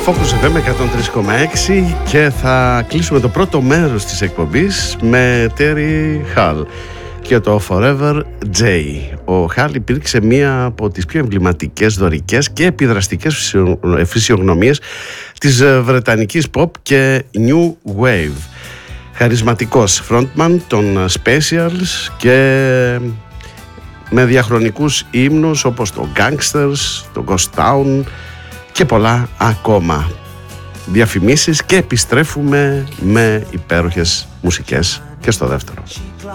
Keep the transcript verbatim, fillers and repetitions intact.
Focus εφ εμ εκατόν τρία κόμμα έξι και θα κλείσουμε το πρώτο μέρος της εκπομπής με Terry Hall και το Forever J. Ο Hall υπήρξε μία από τις πιο εμβληματικές, δωρικές και επιδραστικές φυσιογνωμίες της βρετανικής pop και new wave. Χαρισματικός frontman των Specials και με διαχρονικούς ύμνους όπως το Gangsters, το Ghost Town και πολλά ακόμα. Διαφημίσεις και επιστρέφουμε με υπέροχες μουσικές και στο δεύτερο.